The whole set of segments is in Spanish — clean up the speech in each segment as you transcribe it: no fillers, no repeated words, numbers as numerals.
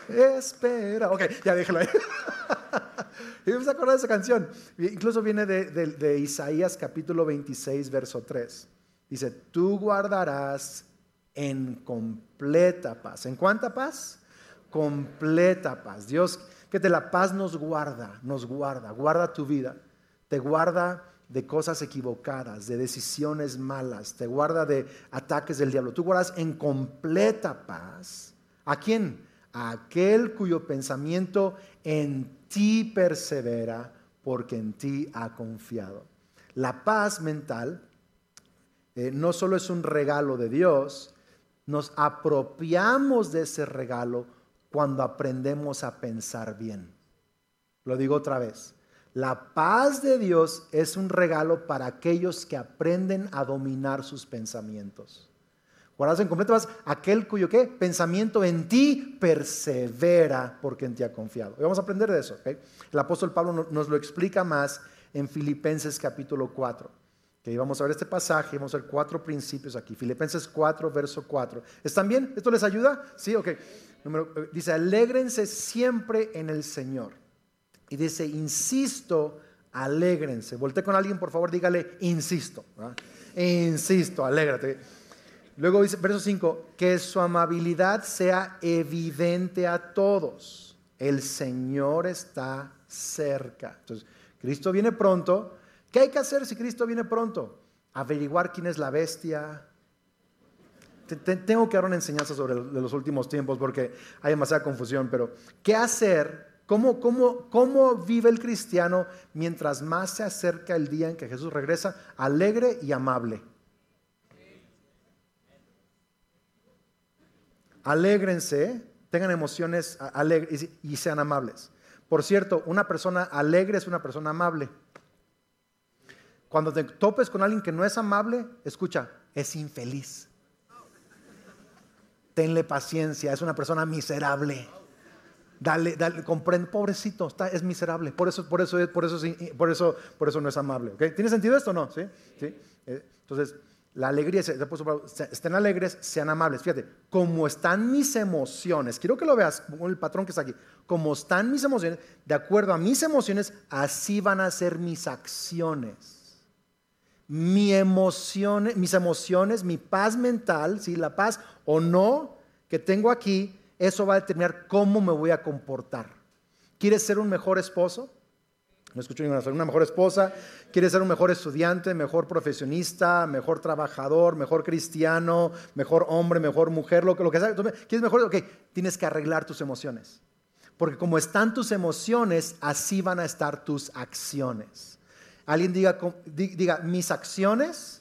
espera. Ok, ya déjalo ahí. Y me acuerdo de esa canción. Incluso viene de Isaías capítulo 26, verso 3. Dice, tú guardarás en completa paz. ¿En cuánta paz? Completa paz. Dios, fíjate, la paz nos guarda, guarda tu vida, te guarda de cosas equivocadas, de decisiones malas, te guarda de ataques del diablo. Tú guardas en completa paz. ¿A quién? A aquel cuyo pensamiento en ti persevera, porque en ti ha confiado. La paz mental no solo es un regalo de Dios, nos apropiamos de ese regalo cuando aprendemos a pensar bien. Lo digo otra vez. La paz de Dios es un regalo para aquellos que aprenden a dominar sus pensamientos. Guardas en completa paz aquel cuyo ¿qué? Pensamiento en ti persevera, porque en ti ha confiado. Y vamos a aprender de eso. ¿Okay? El apóstol Pablo nos lo explica más en Filipenses capítulo 4. Okay, vamos a ver este pasaje, vamos a ver 4 principios aquí. Filipenses 4, verso 4. ¿Están bien? ¿Esto les ayuda? Sí, ok. Dice, alégrense siempre en el Señor. Y dice, insisto, alégrense. Volté con alguien, por favor, dígale, insisto. ¿Verdad? Insisto, alégrate. Luego dice, verso 5, que su amabilidad sea evidente a todos. El Señor está cerca. Entonces, Cristo viene pronto. ¿Qué hay que hacer si Cristo viene pronto? Averiguar quién es la bestia. Tengo que dar una enseñanza sobre los últimos tiempos porque hay demasiada confusión, pero ¿qué hacer? ¿Cómo vive el cristiano mientras más se acerca el día en que Jesús regresa? Alegre y amable. Alégrense, tengan emociones alegres y sean amables. Por cierto, una persona alegre es una persona amable. Cuando te topes con alguien que no es amable, escucha, es infeliz. Tenle paciencia, es una persona miserable. Dale, comprende, pobrecito, es miserable. Por eso no es amable. ¿Okay? ¿Tiene sentido esto o no? ¿Sí? Entonces, la alegría, estén alegres, sean amables. Fíjate, como están mis emociones, quiero que lo veas, con el patrón que está aquí. Como están mis emociones, de acuerdo a mis emociones, así van a ser mis acciones. Mis emociones, mi paz mental, ¿sí? La paz o no que tengo aquí, eso va a determinar cómo me voy a comportar. ¿Quieres ser un mejor esposo? No escucho ninguna. ¿Ser una mejor esposa? ¿Quieres ser un mejor estudiante, mejor profesionista, mejor trabajador, mejor cristiano, mejor hombre, mejor mujer, lo que sea? ¿Quieres mejor? Ok, tienes que arreglar tus emociones. Porque como están tus emociones, así van a estar tus acciones. Alguien diga, mis acciones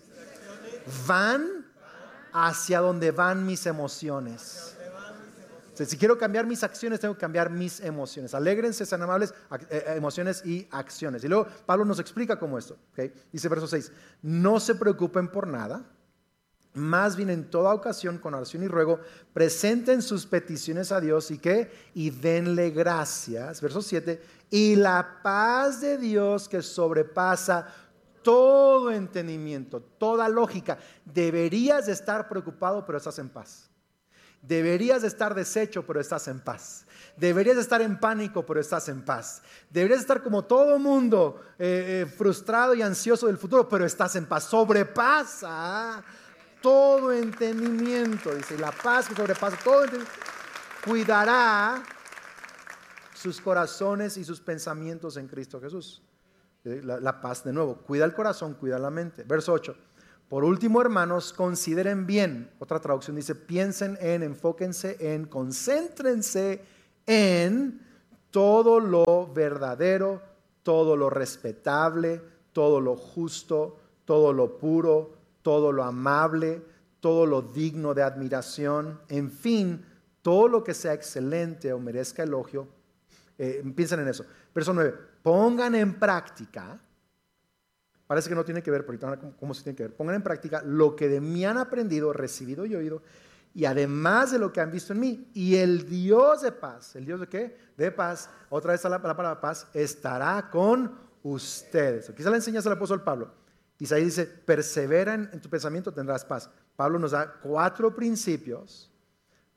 van hacia donde van mis emociones. Si quiero cambiar mis acciones, tengo que cambiar mis emociones. Alégrense, sean amables, emociones y acciones. Y luego Pablo nos explica cómo esto. ¿Okay? Dice verso 6, no se preocupen por nada, más bien en toda ocasión con oración y ruego, presenten sus peticiones a Dios y ¿qué? Y denle gracias. Verso 7, y la paz de Dios que sobrepasa todo entendimiento, toda lógica. Deberías de estar preocupado, pero estás en paz. Deberías de estar deshecho, pero estás en paz. Deberías de estar en pánico, pero estás en paz. Deberías de estar como todo mundo, frustrado y ansioso del futuro, pero estás en paz. Sobrepasa todo entendimiento, dice, la paz que sobrepasa todo entendimiento, cuidará sus corazones y sus pensamientos en Cristo Jesús. La paz, de nuevo, cuida el corazón, cuida la mente. Verso 8, por último, hermanos, consideren bien, otra traducción dice, piensen en, enfóquense en, concéntrense en todo lo verdadero, todo lo respetable, todo lo justo, todo lo puro, todo lo amable, todo lo digno de admiración, en fin, todo lo que sea excelente o merezca elogio, piensen en eso. Verso 9, pongan en práctica, parece que no tiene que ver, pero ahorita cómo se tiene que ver, pongan en práctica lo que de mí han aprendido, recibido y oído, y además de lo que han visto en mí, y el Dios de paz, ¿el Dios de qué? De paz, otra vez la palabra paz, estará con ustedes. Aquí se la enseñanza del apóstol Pablo. Isaías dice, persevera en tu pensamiento, tendrás paz. Pablo nos da 4 principios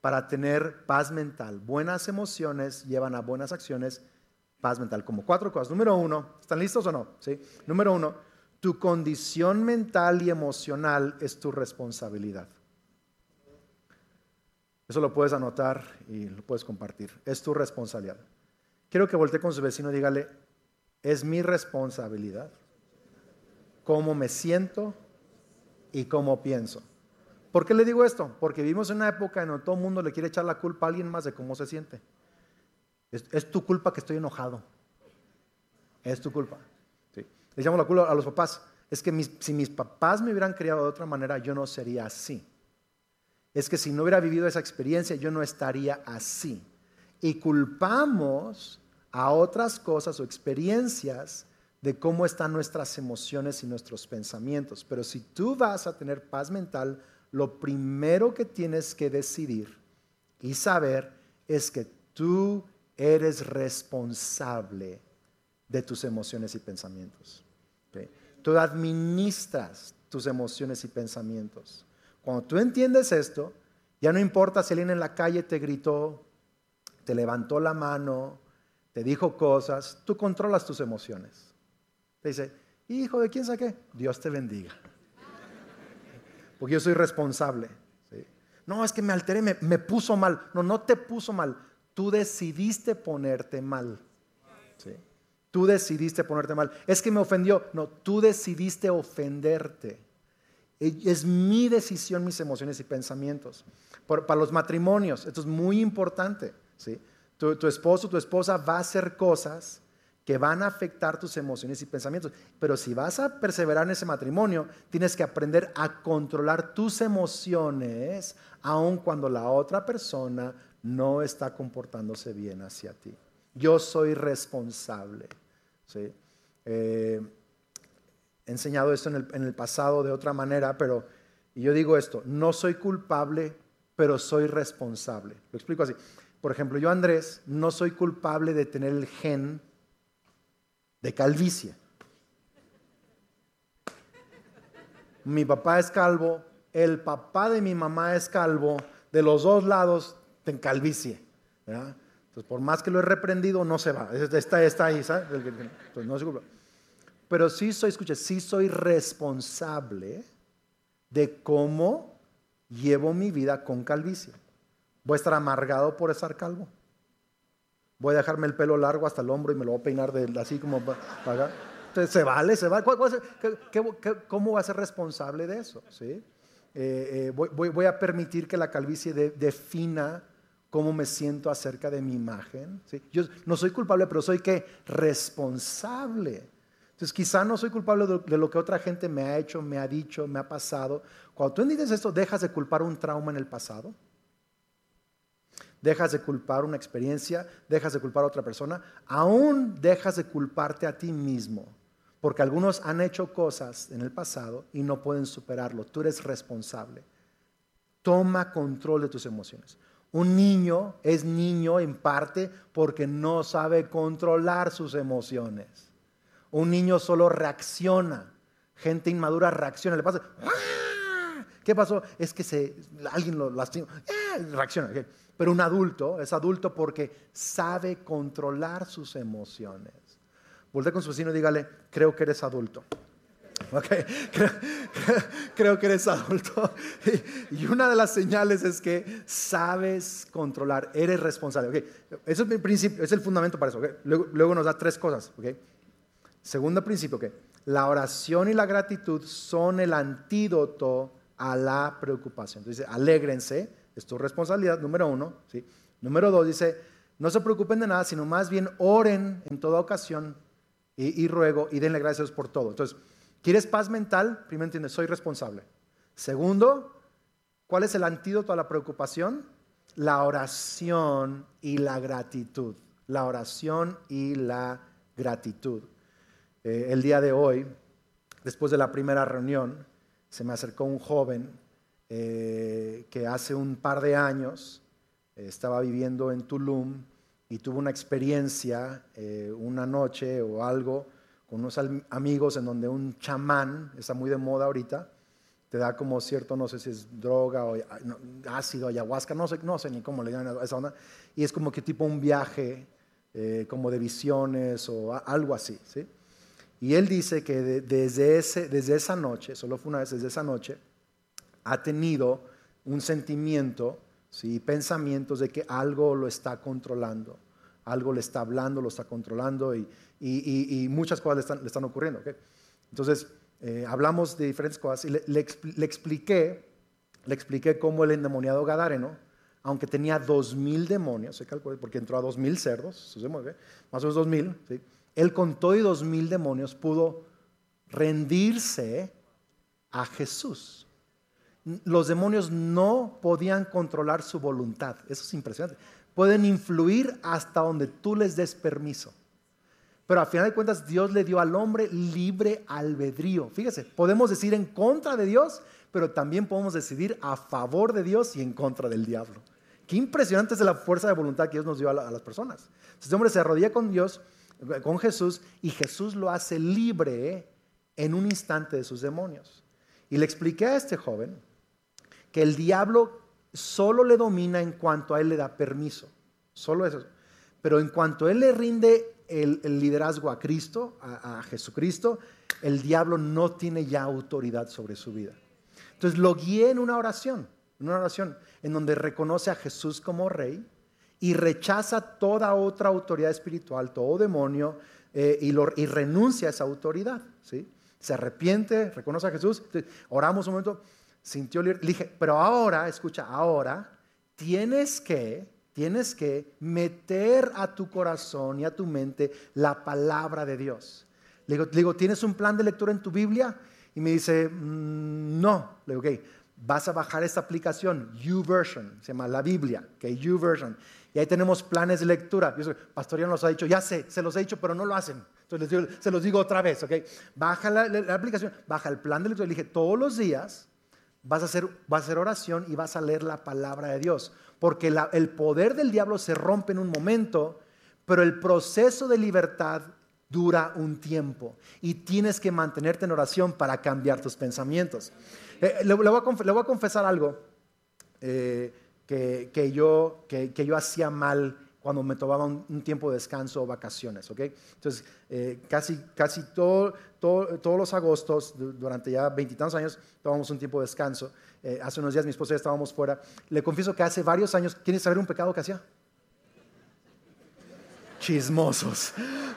para tener paz mental. Buenas emociones llevan a buenas acciones, paz mental. Como 4 cosas. Número 1, ¿están listos o no? ¿Sí? Número 1, tu condición mental y emocional es tu responsabilidad. Eso lo puedes anotar y lo puedes compartir. Es tu responsabilidad. Quiero que voltee con su vecino y dígale, es mi responsabilidad cómo me siento y cómo pienso. ¿Por qué le digo esto? Porque vivimos en una época en donde todo el mundo le quiere echar la culpa a alguien más de cómo se siente. Es tu culpa que estoy enojado. Es tu culpa. ¿Sí? Le llamo la culpa a los papás. Es que si mis papás me hubieran criado de otra manera, yo no sería así. Es que si no hubiera vivido esa experiencia, yo no estaría así. Y culpamos a otras cosas o experiencias de cómo están nuestras emociones y nuestros pensamientos. Pero si tú vas a tener paz mental, lo primero que tienes que decidir y saber es que tú eres responsable de tus emociones y pensamientos. ¿Okay? Tú administras tus emociones y pensamientos. Cuando tú entiendes esto, ya no importa si alguien en la calle te gritó, te levantó la mano, te dijo cosas, tú controlas tus emociones. Te dice, hijo de quién saqué, Dios te bendiga. Porque yo soy responsable. ¿Sí? No, es que me alteré, me puso mal. No, no te puso mal. Tú decidiste ponerte mal. ¿Sí? Tú decidiste ponerte mal. Es que me ofendió. No, tú decidiste ofenderte. Es mi decisión, mis emociones y pensamientos. Para los matrimonios, esto es muy importante. ¿Sí? Tu esposo, tu esposa va a hacer cosas que van a afectar tus emociones y pensamientos. Pero si vas a perseverar en ese matrimonio, tienes que aprender a controlar tus emociones, aun cuando la otra persona no está comportándose bien hacia ti. Yo soy responsable. ¿Sí? He enseñado esto en el pasado de otra manera, y yo digo esto, no soy culpable, pero soy responsable. Lo explico así. Por ejemplo, yo, Andrés, no soy culpable de tener el gen de calvicie. Mi papá es calvo, el papá de mi mamá es calvo, de los dos lados ten calvicie. ¿Verdad? Entonces, por más que lo he reprendido, no se va. Está ahí, ¿sabes? Entonces, no soy culpable. Pero sí soy responsable de cómo llevo mi vida con calvicie. Voy a estar amargado por estar calvo. Voy a dejarme el pelo largo hasta el hombro y me lo voy a peinar así como para acá. Entonces, se vale. ¿Cómo voy a ser responsable de eso? ¿Sí? Voy a permitir que la calvicie defina cómo me siento acerca de mi imagen. ¿Sí? Yo no soy culpable, pero soy responsable. Entonces quizá no soy culpable de lo que otra gente me ha hecho, me ha dicho, me ha pasado. Cuando tú entiendes esto, dejas de culpar un trauma en el pasado. Dejas de culpar una experiencia, dejas de culpar a otra persona, aún dejas de culparte a ti mismo, porque algunos han hecho cosas en el pasado y no pueden superarlo. Tú eres responsable. Toma control de tus emociones. Un niño es niño en parte porque no sabe controlar sus emociones. Un niño solo reacciona. Gente inmadura reacciona. Le pasa, ¡ah! ¿Qué pasó? Es que alguien lo lastimó. Reacciona. ¿Okay? Pero un adulto es adulto porque sabe controlar sus emociones. Voltea con su vecino y dígale, creo que eres adulto. Okay. Creo que eres adulto. Y una de las señales es que sabes controlar, eres responsable. Okay. Ese es el principio, es el fundamento para eso. Okay. Luego nos da 3 cosas. Okay. Segundo principio, okay. La oración y la gratitud son el antídoto a la preocupación. Entonces, alégrense, es tu responsabilidad, número 1. ¿Sí? Número 2 dice, no se preocupen de nada, sino más bien oren en toda ocasión y ruego y denle gracias por todo. Entonces, ¿quieres paz mental? Primero entiendes, soy responsable. Segundo, ¿cuál es el antídoto a la preocupación? La oración y la gratitud. La oración y la gratitud. El día de hoy, después de la primera reunión, se me acercó un joven que hace un par de años estaba viviendo en Tulum y tuvo una experiencia una noche o algo con unos amigos en donde un chamán, está muy de moda ahorita, te da como cierto, no sé si es droga o ácido, ayahuasca, no sé ni cómo le llaman a esa onda, y es como que tipo un viaje como de visiones o algo así, ¿sí? Y él dice que desde esa noche, solo fue una vez, desde esa noche, ha tenido un sentimiento, ¿sí? Pensamientos de que algo lo está controlando, algo le está hablando, lo está controlando y muchas cosas le están ocurriendo. ¿Okay? Entonces, hablamos de diferentes cosas y le expliqué cómo el endemoniado gadareno, aunque tenía 2,000 demonios, se calculó porque entró a 2,000 cerdos, más o menos 2,000, ¿sí? Él con todo y 2,000 demonios pudo rendirse a Jesús. Los demonios no podían controlar su voluntad. Eso es impresionante. Pueden influir hasta donde tú les des permiso. Pero a final de cuentas Dios le dio al hombre libre albedrío. Fíjese, podemos decir en contra de Dios, pero también podemos decidir a favor de Dios y en contra del diablo. Qué impresionante es la fuerza de voluntad que Dios nos dio a las personas. Este hombre se arrodilla con Dios, con Jesús, y Jesús lo hace libre en un instante de sus demonios. Y le expliqué a este joven que el diablo solo le domina en cuanto a él le da permiso, solo eso. Pero en cuanto él le rinde el liderazgo a Cristo, a Jesucristo, el diablo no tiene ya autoridad sobre su vida. Entonces lo guié en una oración en donde reconoce a Jesús como rey y rechaza toda otra autoridad espiritual, todo demonio, y renuncia a esa autoridad, ¿sí? Se arrepiente, reconoce a Jesús. Entonces, oramos un momento, sintió libre. Le dije, pero ahora, escucha, ahora tienes que meter a tu corazón y a tu mente la palabra de Dios. Le digo, ¿tienes un plan de lectura en tu Biblia? Y me dice, no. Le digo, ok, vas a bajar esta aplicación, YouVersion, se llama la Biblia, okay, YouVersion. Y ahí tenemos planes de lectura. Pastor ya nos ha dicho, ya sé, se los he dicho, pero no lo hacen. Entonces se los digo otra vez, ok. Baja la aplicación, baja el plan de lectura. Le dije, todos los días vas a hacer oración y vas a leer la palabra de Dios. Porque el poder del diablo se rompe en un momento, pero el proceso de libertad dura un tiempo. Y tienes que mantenerte en oración para cambiar tus pensamientos. Le voy a confesar algo que yo hacía mal cuando me tomaba un tiempo de descanso o vacaciones, ¿ok? Entonces, casi todos los agostos, durante ya 20 y tantos años, tomábamos un tiempo de descanso. Hace unos días mi esposa y yo estábamos fuera. Le confieso que hace varios años, ¿quieren saber un pecado que hacía? Chismosos.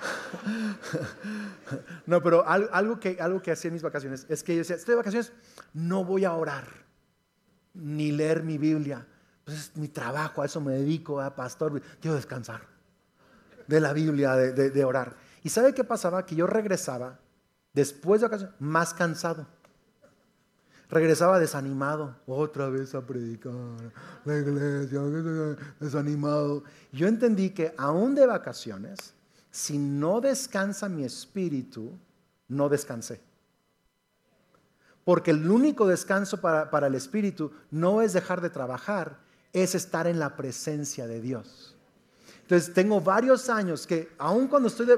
No, pero algo que hacía en mis vacaciones es que yo decía, estoy de vacaciones, no voy a orar, ni leer mi Biblia. Pues es mi trabajo, a eso me dedico, pastor, quiero descansar de la Biblia, de orar. ¿Y sabe qué pasaba? Que yo regresaba, después de vacaciones, más cansado. Regresaba desanimado, otra vez a predicar, la iglesia, desanimado. Yo entendí que aún de vacaciones, si no descansa mi espíritu, no descansé. Porque el único descanso para el espíritu no es dejar de trabajar, es estar en la presencia de Dios. Entonces tengo varios años que aún cuando estoy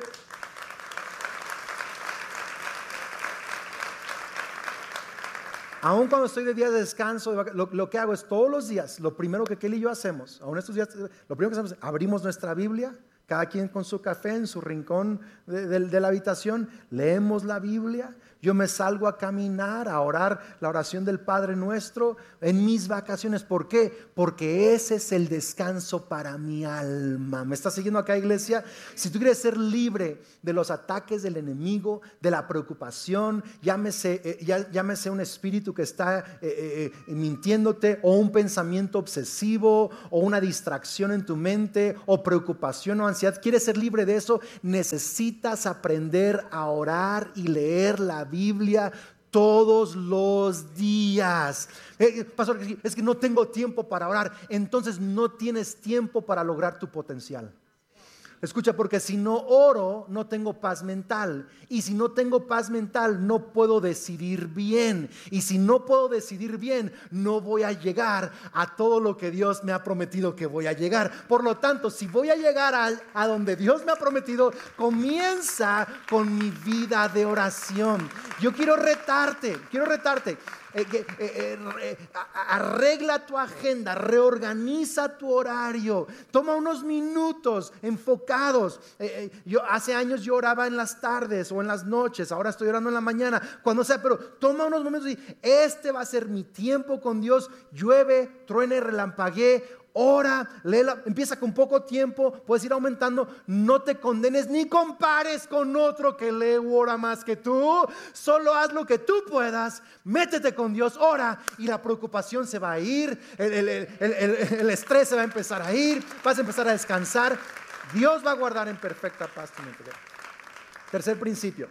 de día de descanso, lo que hago es todos los días, lo primero que Kelly y yo hacemos, aún estos días, lo primero que hacemos es abrimos nuestra Biblia, cada quien con su café en su rincón de la habitación, leemos la Biblia. Yo me salgo a caminar, a orar la oración del Padre Nuestro en mis vacaciones. ¿Por qué? Porque ese es el descanso para mi alma. ¿Me estás siguiendo acá, iglesia? Si tú quieres ser libre de los ataques del enemigo, de la preocupación, llámese un espíritu que está mintiéndote, o un pensamiento obsesivo, o una distracción en tu mente, o preocupación o ansiedad, quieres ser libre de eso, necesitas aprender a orar y leer la Biblia todos los días. Pastor, es que no tengo tiempo para orar. Entonces no tienes tiempo para lograr tu potencial. Escucha, porque si no oro, no tengo paz mental. Y si no tengo paz mental, no puedo decidir bien. Y si no puedo decidir bien, no voy a llegar a todo lo que Dios me ha prometido que voy a llegar. Por lo tanto, si voy a llegar a donde Dios me ha prometido, comienza con mi vida de oración. Yo quiero retarte. Arregla tu agenda, reorganiza tu horario, toma unos minutos enfocados. Hace años yo oraba en las tardes o en las noches, ahora estoy orando en la mañana, cuando sea, pero toma unos momentos y este va a ser mi tiempo con Dios. Llueve, truene, relampaguee. Ora, léela, empieza con poco tiempo, puedes ir aumentando. No te condenes ni compares con otro que lee o ora más que tú. Solo haz lo que tú puedas, métete con Dios, ora y la preocupación se va a ir, el estrés se va a empezar a ir, vas a empezar a descansar. Dios va a guardar en perfecta paz tu mente. Tercer principio.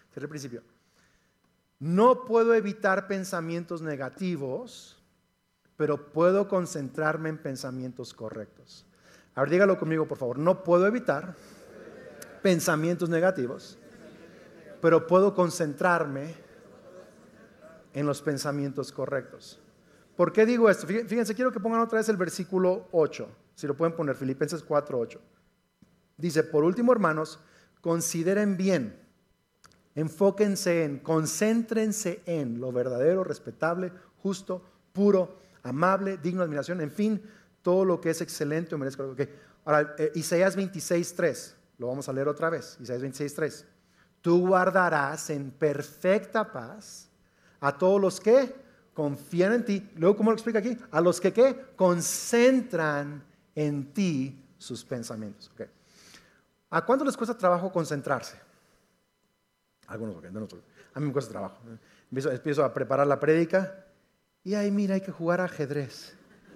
No puedo evitar pensamientos negativos, pero puedo concentrarme en pensamientos correctos. A ver, dígalo conmigo, por favor. No puedo evitar pensamientos negativos, pero puedo concentrarme en los pensamientos correctos. ¿Por qué digo esto? Fíjense, quiero que pongan otra vez el versículo 8. Si lo pueden poner, Filipenses 4:8. Dice, por último, hermanos, consideren bien, enfóquense en, concéntrense en lo verdadero, respetable, justo, puro, amable, digno de admiración, en fin, todo lo que es excelente o merezca. Okay. Ahora, Isaías 26:3, lo vamos a leer otra vez. Isaías 26:3. Tú guardarás en perfecta paz a todos los que confían en ti. Luego, ¿cómo lo explica aquí? A los que ¿qué? Concentran en ti sus pensamientos. Okay. ¿A cuánto les cuesta trabajo concentrarse? Algunos, okay, a mí me cuesta trabajo. Empiezo a preparar la prédica. Y ahí mira, hay que jugar ajedrez.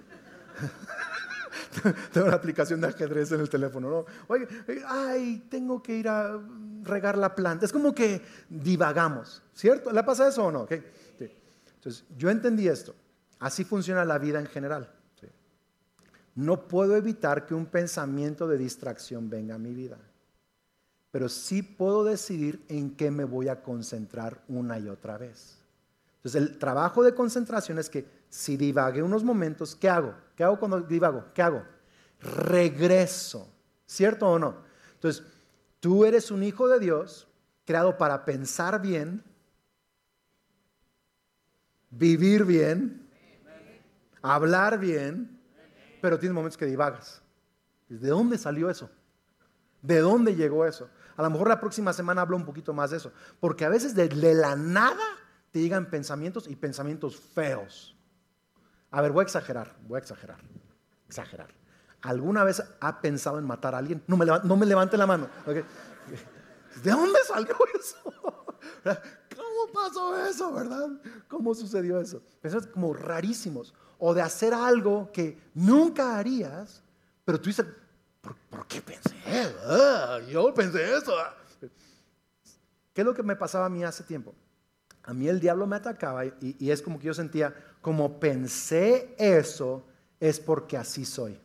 Tengo una aplicación de ajedrez en el teléfono, ¿no? Oye, tengo que ir a regar la planta. Es como que divagamos, ¿cierto? ¿Le pasa eso o no? Okay. Sí. Entonces, yo entendí esto. Así funciona la vida en general. Sí. No puedo evitar que un pensamiento de distracción venga a mi vida, pero sí puedo decidir en qué me voy a concentrar una y otra vez. Entonces, el trabajo de concentración es que si divagué unos momentos, ¿qué hago? ¿Qué hago cuando divago? ¿Qué hago? Regreso. ¿Cierto o no? Entonces, tú eres un hijo de Dios, creado para pensar bien, vivir bien, hablar bien, pero tienes momentos que divagas. ¿De dónde salió eso? ¿De dónde llegó eso? A lo mejor la próxima semana hablo un poquito más de eso, porque a veces de la nada te llegan pensamientos y pensamientos feos. A ver, voy a exagerar. ¿Alguna vez ha pensado en matar a alguien? No me levante la mano. Okay. ¿De dónde salió eso? ¿Cómo pasó eso, verdad? ¿Cómo sucedió eso? Pensamientos como rarísimos. O de hacer algo que nunca harías, pero tú dices, ¿por qué pensé? Yo pensé eso. ¿Qué es lo que me pasaba a mí hace tiempo? A mí el diablo me atacaba y es como que yo sentía, como pensé eso, es porque así soy.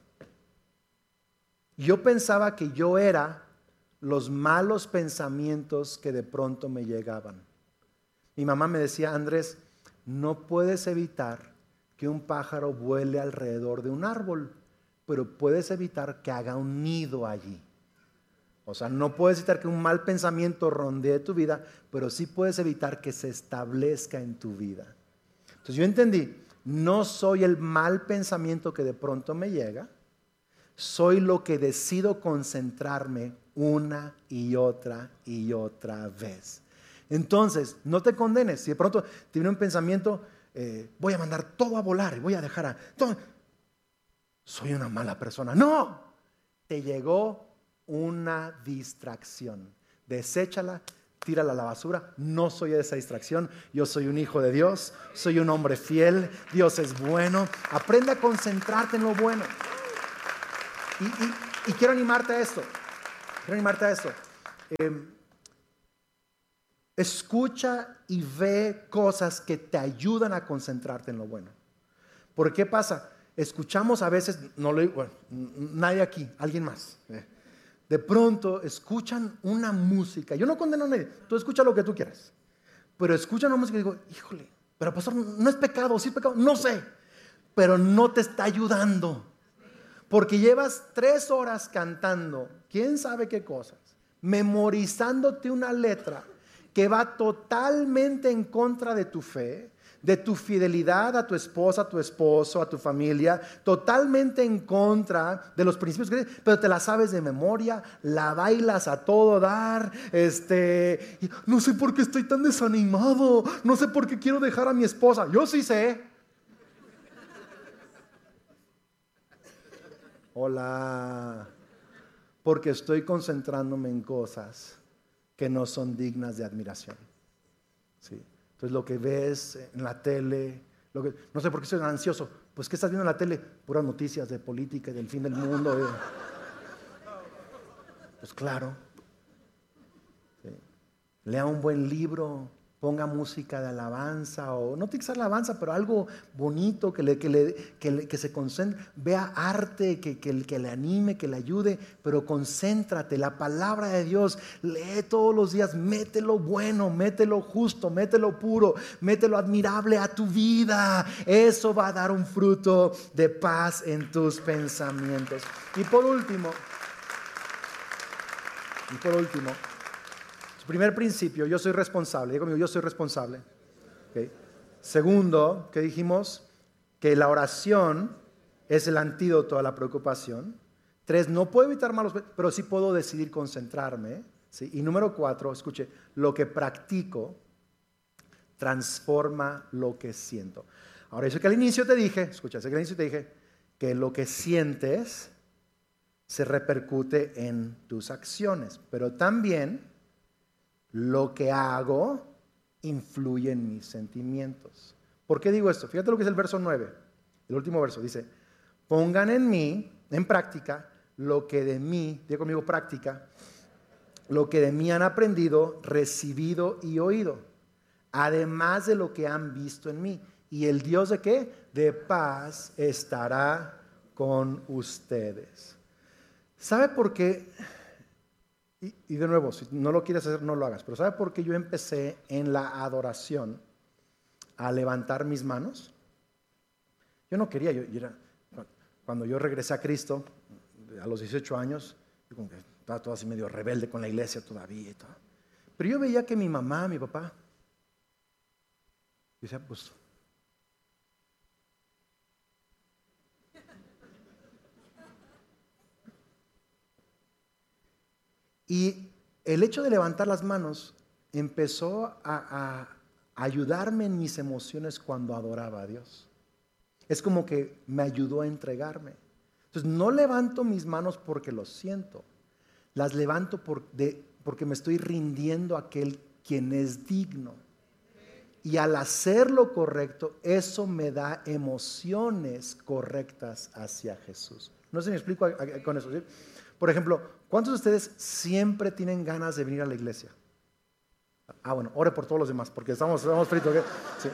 Yo pensaba que yo era los malos pensamientos que de pronto me llegaban. Mi mamá me decía, Andrés, no puedes evitar que un pájaro vuele alrededor de un árbol, pero puedes evitar que haga un nido allí. O sea, no puedes evitar que un mal pensamiento rondee tu vida, pero sí puedes evitar que se establezca en tu vida. Entonces yo entendí, no soy el mal pensamiento que de pronto me llega, soy lo que decido concentrarme una y otra vez. Entonces, no te condenes. Si de pronto te viene un pensamiento, voy a mandar todo a volar y voy a dejar a todo. Soy una mala persona. No, te llegó una distracción. Deséchala, tírala a la basura. No soy esa distracción. Yo soy un hijo de Dios. Soy un hombre fiel. Dios es bueno. Aprende a concentrarte en lo bueno. Y quiero animarte a esto. Escucha y ve cosas que te ayudan a concentrarte en lo bueno. ¿Por qué pasa? Escuchamos a veces, nadie aquí, alguien más. De pronto escuchan una música. Yo no condeno a nadie. Tú escucha lo que tú quieras. Pero escucha una música y digo, híjole, pero pastor, no es pecado, sí es pecado. No sé, pero no te está ayudando. Porque llevas 3 horas cantando, quién sabe qué cosas, memorizándote una letra que va totalmente en contra de tu fe, de tu fidelidad a tu esposa, a tu esposo, a tu familia, totalmente en contra de los principios que tienes, pero te la sabes de memoria, la bailas a todo dar, no sé por qué estoy tan desanimado, no sé por qué quiero dejar a mi esposa, yo sí sé. Hola, porque estoy concentrándome en cosas que no son dignas de admiración. ¿Sí? Entonces lo que ves en la tele, no sé por qué estoy ansioso, pues ¿qué estás viendo en la tele? Puras noticias de política y del fin del mundo. Pues claro, ¿sí? Lea un buen libro, ponga música de alabanza, o no tiene que ser alabanza, pero algo bonito que se concentre, vea arte que le anime, que le ayude, pero concéntrate, la palabra de Dios, lee todos los días, mételo bueno, mételo justo, mételo puro, mételo admirable a tu vida, eso va a dar un fruto de paz en tus pensamientos. Y por último, primer principio, yo soy responsable. Diga conmigo, yo soy responsable. Okay. Segundo, ¿qué dijimos? Que la oración es el antídoto a la preocupación. 3, no puedo evitar malos, pero sí puedo decidir concentrarme. ¿Sí? Y número 4, escuche, lo que practico transforma lo que siento. Ahora, eso que al inicio te dije, escucha, eso que al inicio te dije, que lo que sientes se repercute en tus acciones, pero también lo que hago influye en mis sentimientos. ¿Por qué digo esto? Fíjate lo que es el verso 9, el último verso, dice, pongan en práctica, lo que de mí, diga conmigo práctica, lo que de mí han aprendido, recibido y oído, además de lo que han visto en mí. ¿Y el Dios de qué? De paz estará con ustedes. ¿Sabe por qué? Y de nuevo, si no lo quieres hacer, no lo hagas. Pero ¿sabe por qué yo empecé en la adoración a levantar mis manos? Yo no quería, cuando yo regresé a Cristo, a los 18 años, yo como que estaba todo así medio rebelde con la iglesia todavía y todo. Pero yo veía que mi mamá, mi papá, decía, pues, y el hecho de levantar las manos empezó a ayudarme en mis emociones cuando adoraba a Dios. Es como que me ayudó a entregarme. Entonces no levanto mis manos porque lo siento, las levanto porque me estoy rindiendo a aquel quien es digno. Y al hacer lo correcto, eso me da emociones correctas hacia Jesús. No sé si me explico con eso, ¿sí? Por ejemplo, ¿cuántos de ustedes siempre tienen ganas de venir a la iglesia? Bueno, ore por todos los demás, porque estamos fritos, ¿ok? Sí.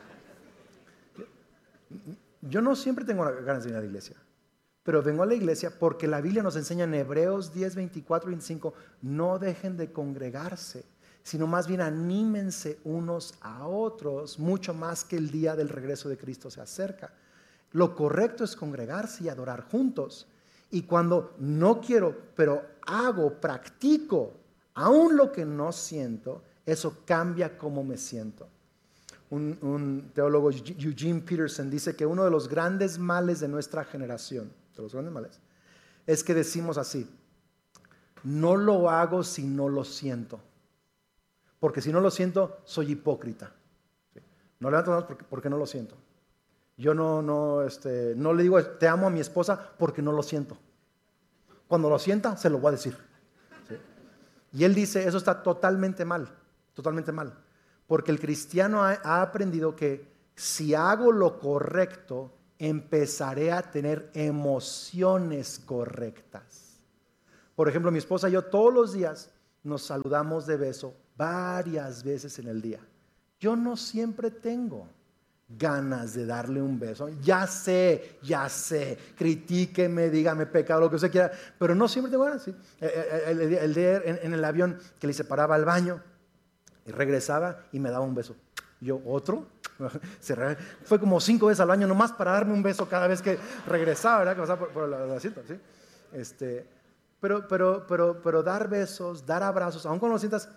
Yo no siempre tengo ganas de venir a la iglesia, pero vengo a la iglesia porque la Biblia nos enseña en Hebreos 10, 24 y 25, no dejen de congregarse, sino más bien anímense unos a otros, mucho más que el día del regreso de Cristo se acerca. Lo correcto es congregarse y adorar juntos. Y cuando no quiero, pero practico, aún lo que no siento, eso cambia cómo me siento. Un teólogo, Eugene Peterson, dice que uno de los grandes males de nuestra generación, de los grandes males, es que decimos así, no lo hago si no lo siento. Porque si no lo siento, soy hipócrita. ¿Sí? No levanto las manos porque no lo siento. Yo no le digo te amo a mi esposa porque no lo siento. Cuando lo sienta, se lo voy a decir. ¿Sí? Y él dice, eso está totalmente mal, porque el cristiano ha aprendido que si hago lo correcto, empezaré a tener emociones correctas. Por ejemplo, mi esposa y yo todos los días nos saludamos de beso varias veces en el día. Yo no siempre tengo ganas de darle un beso. Ya sé, critíqueme, dígame pecado, lo que usted quiera, pero no siempre tengo ganas. ¿Sí? El día en el avión que le separaba al baño y regresaba y me daba un beso. Yo, ¿otro? Fue como 5 veces al baño nomás para darme un beso cada vez que regresaba, ¿verdad? Que pasaba por el asiento, ¿sí? Pero dar besos, dar abrazos, aun cuando lo sientas,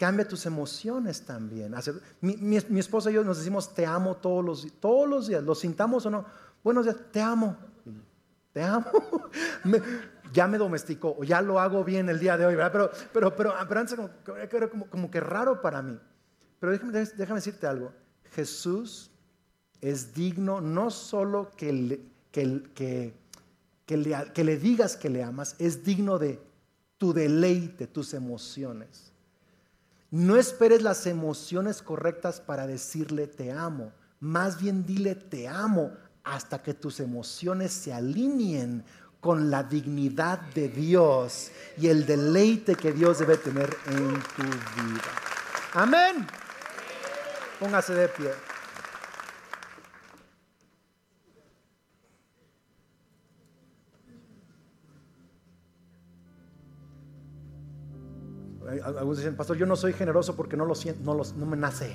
Cambia tus emociones también. Mi esposa y yo nos decimos te amo todos los días, lo sintamos o no. Buenos días, te amo. Te amo. Ya me domesticó, o ya lo hago bien el día de hoy, ¿verdad? Pero antes era como que raro para mí. Pero déjame decirte algo. Jesús es digno no solo que le digas que le amas, es digno de tu deleite, tus emociones. No esperes las emociones correctas para decirle te amo. Más bien dile te amo hasta que tus emociones se alineen con la dignidad de Dios y el deleite que Dios debe tener en tu vida. Amén. Póngase de pie. Algunos dicen, pastor, yo no soy generoso porque no lo siento, no me nace.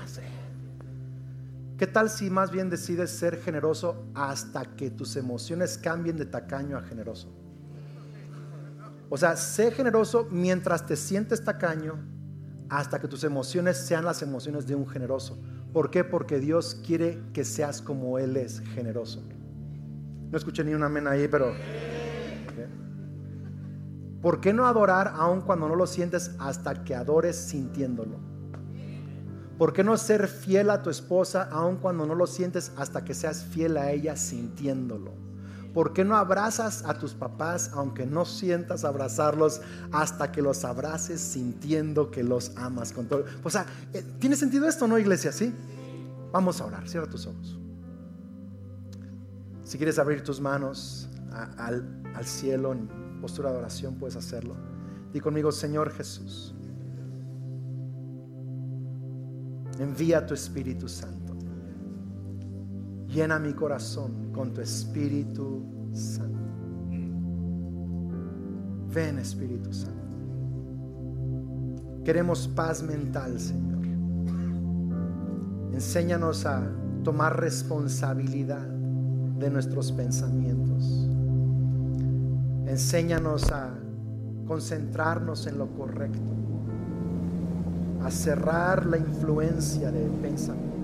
¿Qué tal si más bien decides ser generoso hasta que tus emociones cambien de tacaño a generoso? O sea, sé generoso mientras te sientes tacaño hasta que tus emociones sean las emociones de un generoso. ¿Por qué? Porque Dios quiere que seas como Él es, generoso. No escuché ni un amén ahí, pero... ¿Por qué no adorar aun cuando no lo sientes hasta que adores sintiéndolo? ¿Por qué no ser fiel a tu esposa aun cuando no lo sientes hasta que seas fiel a ella sintiéndolo? ¿Por qué no abrazas a tus papás aunque no sientas abrazarlos hasta que los abraces sintiendo que los amas con todo? O sea, ¿tiene sentido esto, no, iglesia? ¿Sí? Vamos a orar, cierra tus ojos. Si quieres abrir tus manos al cielo en postura de oración, puedes hacerlo. Di conmigo, Señor Jesús, envía tu Espíritu Santo, llena mi corazón con tu Espíritu Santo. Ven, Espíritu Santo. Queremos paz mental, Señor. Enséñanos a tomar responsabilidad de nuestros pensamientos. Enséñanos a concentrarnos en lo correcto, a cerrar la influencia de pensamientos.